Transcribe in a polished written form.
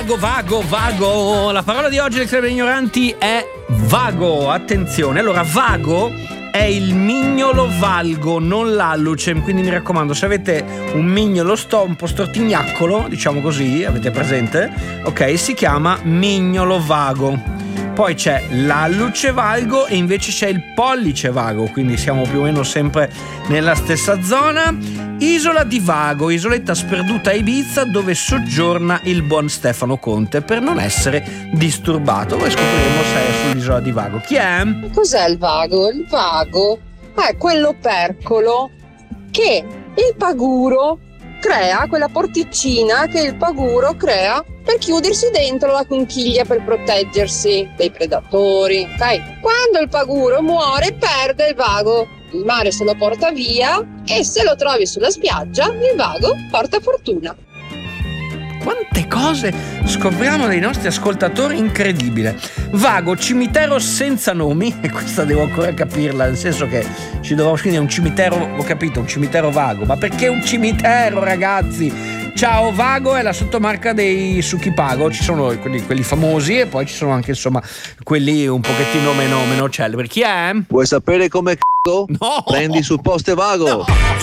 Vago. La parola di oggi del Club degli Ignoranti è vago. Attenzione. Allora, vago è il mignolo valgo, non l'alluce. Quindi mi raccomando, se avete un mignolo un po' stortignaccolo, diciamo così, avete presente? Ok, si chiama mignolo vago. Poi c'è l'alluce valgo e invece c'è il pollice vago, quindi siamo più o meno sempre nella stessa zona. Isola di Vago, isoletta sperduta a Ibiza dove soggiorna il buon Stefano Conte per non essere disturbato. Poi scopriremo se è sull'isola di Vago. Chi è? Cos'è il vago? Il vago è quell'opercolo che il paguro crea, quella porticcina che il paguro crea per chiudersi dentro la conchiglia per proteggersi dai predatori. Ok? Quando il paguro muore perde il vago, il mare se lo porta via e se lo trovi sulla spiaggia il vago porta fortuna. Quante cose scopriamo dai nostri ascoltatori, incredibile. Vago, cimitero senza nomi, e questa devo ancora capirla, nel senso che ci dovrò scrivere un cimitero, ho capito, un cimitero vago, ma perché un cimitero, ragazzi? Ciao Vago è la sottomarca dei succhi Pago, ci sono quelli famosi e poi ci sono anche insomma quelli un pochettino meno celebri. Chi è? Vuoi sapere come No! prendi sul poste Vago? No.